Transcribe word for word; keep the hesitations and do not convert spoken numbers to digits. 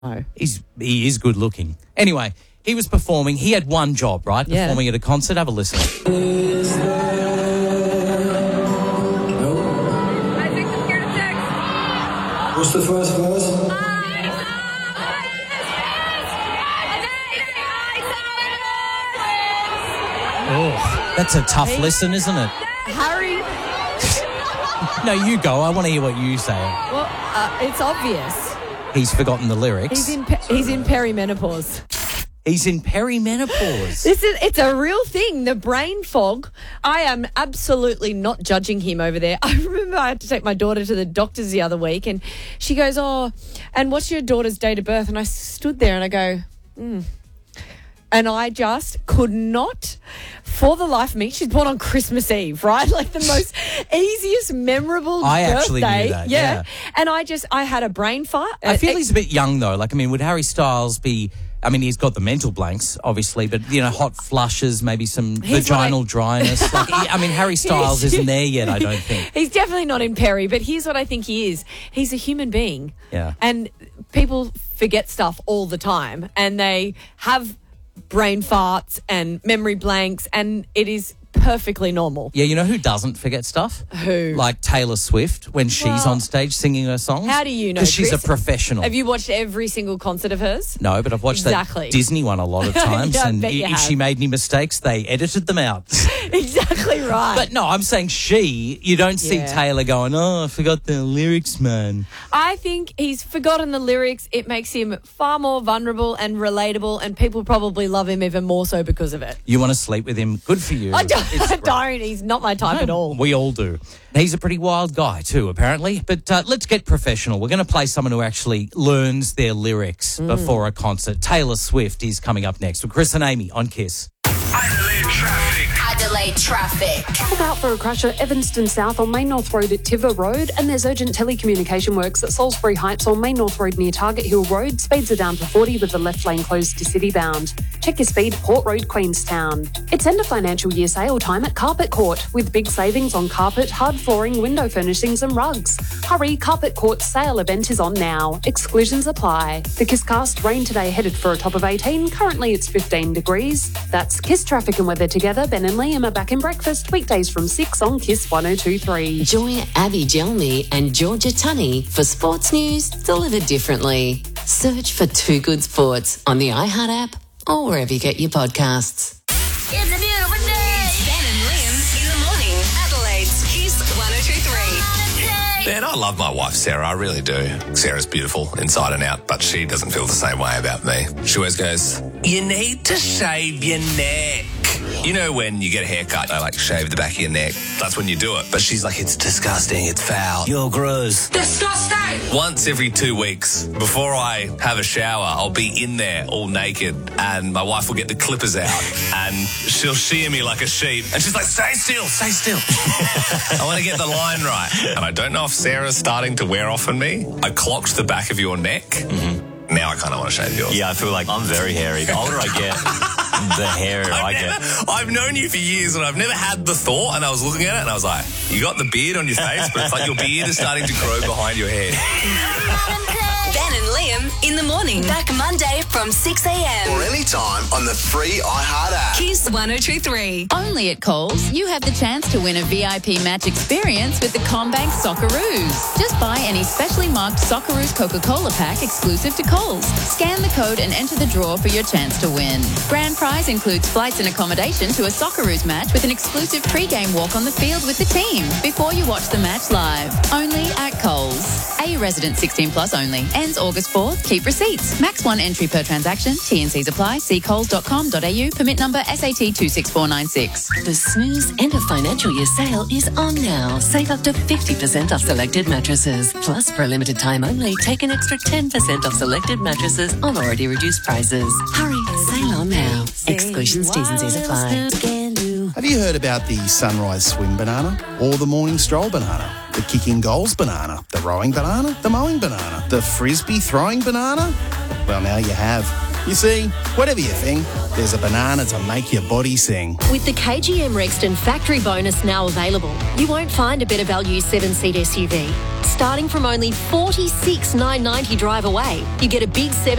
No. He's he is good looking. Anyway, he was performing. He had one job, right? Yeah. Performing at a concert. Have a listen. What's the first verse? Oh, that's a tough He- listen, isn't it? Harry, No, you go. I want to hear what you say. well, uh, it's obvious. He's forgotten the lyrics. He's in pe- he's in perimenopause. He's in perimenopause. This is it's a real thing. The brain fog. I am absolutely not judging him over there. I remember I had to take my daughter to the doctors the other week, and she goes, "Oh, and what's your daughter's date of birth?" And I stood there and I go, "Hmm." And I just could not, for the life of me, she's born on Christmas Eve, right? Like the most easiest, memorable I birthday. actually knew that, yeah. And I just, I had a brain fart. I feel Uh, he's a bit young, though. Like, I mean, would Harry Styles be... I mean, he's got the mental blanks, obviously, but, you know, hot flushes, maybe some He's vaginal like- dryness. Like, he- I mean, Harry Styles isn't there yet, I don't think. He's definitely not in Perry, but here's what I think he is. He's a human being. Yeah. And people forget stuff all the time, and they have brain farts and memory blanks, and it is perfectly normal. Yeah, you know who doesn't forget stuff? Who? Like Taylor Swift when she's Well, on stage singing her songs. How do you know, Because she's a Chris? professional. Have you watched every single concert of hers? No, but I've watched Exactly. that Disney one a lot of times. Yeah, I and bet you if have. she made any mistakes, they edited them out. Exactly right. But no, I'm saying she, you don't see Yeah. Taylor going, oh, I forgot the lyrics, man. I think he's forgotten the lyrics. It makes him far more vulnerable and relatable, and people probably love him even more so because of it. You want to sleep with him, good for you. I don't. It's I great. don't. He's not my type at all. We all do. He's a pretty wild guy too, apparently. But uh, let's get professional. We're going to play someone who actually learns their lyrics Mm. before a concert. Taylor Swift is coming up next with Chris and Amy on Kiss. Adelaide traffic. Adelaide traffic. Look out for a crash at Evanston South on Main North Road at Tiver Road, and there's urgent telecommunication works at Salisbury Heights on Main North Road near Target Hill Road. Speeds are down to forty with the left lane closed to city bound. Check your speed, Port Road, Queenstown. It's end of financial year sale time at Carpet Court with big savings on carpet, hard flooring, window furnishings and rugs. Hurry, Carpet Court's sale event is on now. Exclusions apply. The Kisscast rain today headed for a top of eighteen. Currently it's fifteen degrees. That's Kiss traffic and weather together. Ben and Liam are back in breakfast weekdays from six on Kiss one oh two three. Join Abby Gelmy and Georgia Tunney for sports news delivered differently. Search for Two Good Sports on the iHeart app or wherever you get your podcasts. It's a beautiful day. Ben and Liam in the morning. Adelaide's Kiss one oh two three. Man, I love my wife, Sarah. I really do. Sarah's beautiful inside and out, but she doesn't feel the same way about me. She always goes, you need to shave your neck. You know when you get a haircut, they like shave the back of your neck. That's when you do it. But she's like, it's disgusting. It's foul. You're gross. Disgusting. Once every two weeks, before I have a shower, I'll be in there all naked and my wife will get the clippers out and she'll shear me like a sheep. And she's like, stay still, stay still. I want to get the line right. And I don't know if Sarah's starting to wear off on me. I clocked the back of your neck. Mm-hmm. Now I kind of want to shave yours. Yeah, I feel like I'm very hairy. The older I get, the hairier I I've, get. never, I've known you for years and I've never had the thought, and I was looking at it and I was like, you got the beard on your face, but it's like your beard is starting to grow behind your head. Ben and Liam in the morning. Back Monday from six a.m. Or anytime on the free iHeart app. Kiss one oh two three. Only at Coles, you have the chance to win a V I P match experience with the CommBank Socceroos. Just buy any specially marked Socceroos Coca-Cola pack exclusive to Coles. Scan the code and enter the draw for your chance to win. Grand prize includes flights and accommodation to a Socceroos match with an exclusive pre-game walk on the field with the team before you watch the match live. Only at Coles. A resident sixteen plus only. Ends August fourth. Keep receipts. Max one entry per transaction. T and Cs apply. See coles dot com dot a u. Permit number S A T two six four nine six. The Snooze end of financial year sale is on now. Save up to fifty percent off selected mattresses. Plus, for a limited time only, take an extra ten percent off selected mattresses on already reduced prices. Hurry, sale on now. Exclusions, T's and C's apply. Have you heard about the sunrise swing banana or the morning stroll banana? The kicking goals banana, the rowing banana, the mowing banana, the frisbee throwing banana? Well, now you have. You see, whatever you think, there's a banana to make your body sing. With the K G M Rexton factory bonus now available, you won't find a better value seven-seat S U V. Starting from only forty-six thousand nine hundred ninety drive away, you get a big seven